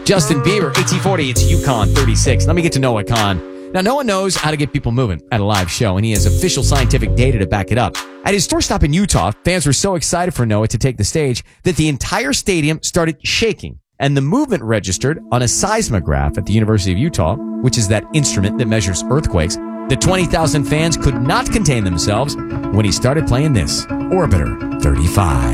Justin Bieber, 1840, it's UConn 36. Let me get to Noah Kahn. Now, Noah knows how to get people moving at a live show, and he has official scientific data to back it up. At his tour stop in Utah, fans were so excited for Noah to take the stage that the entire stadium started shaking, and the movement registered on a seismograph at the University of Utah, which is that instrument that measures earthquakes. The 20,000 fans could not contain themselves when he started playing this, Orbiter 35.